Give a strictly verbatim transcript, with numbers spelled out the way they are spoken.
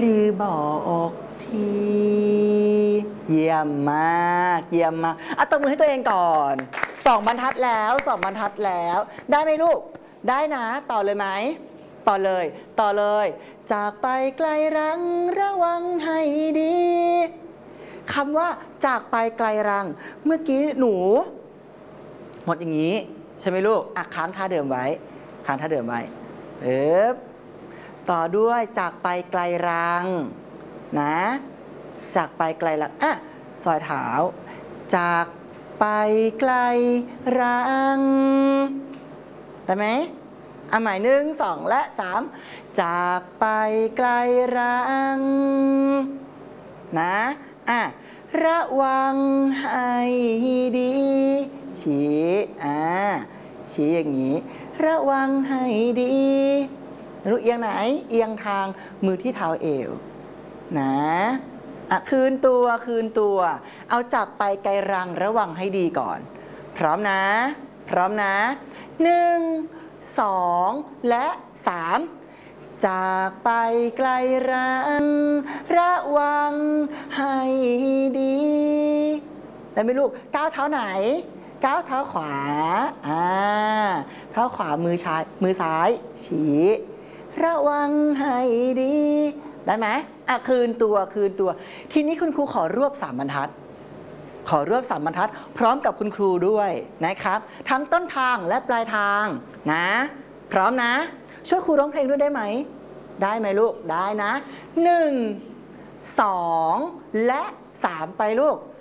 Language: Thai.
รือบอกทีเยี่ยมมากเยี่ยมมากอ่ะตบมือให้ตัวเองก่อนสองบรรทัดแล้วสองบรรทัดแล้วได้ไหมลูกได้นะต่อเลยไหมต่อเลยต่อเลยจากไปไกลรังระวังให้ดีคำว่าจากไปไกลรังเมื่อกี้หนูหมดอย่างนี้ใช่ไหมลูกอ่ะค้างท่าเดิมไว้ค้างท่าเดิมไว้เอ๊บต่อด้วยจากไปไกลรังนะจากไปไกลรังอ่ะซอยเท้าจากไปไกลรังได้ไหมอ่ะหมายหนึ่งสองและสามจากไปไกลรังนะอ่ะระวังให้ดีชี้อ่าชี้อย่างนี้ระวังให้ดีรู้เอียงไหนเอียงทางมือที่เท้าเอวนะอ่ะคืนตัวคืนตัวเอาจากไปไกลรังระวังให้ดีก่อนพร้อมนะพร้อมนะหนึ่งสองและสามจากไปไกลรังระวังให้ดีได้ไหมลูกก้าวเท้าไหนก้าวเท้าขวาอ่าเท้าขวามือซ้ายมือซ้ายชี้ระวังให้ดีได้ไหมอ่ะคืนตัวคืนตัวทีนี้คุณครูขอรวบสามบรรทัดขอรวบสามบรรทัดพร้อมกับคุณครูด้วยนะครับทั้งต้นทางและปลายทางนะพร้อมนะช่วยครูร้องเพลงด้วยได้ไหมได้ไหมลูกได้นะหนึ่งสองและสามไปลูก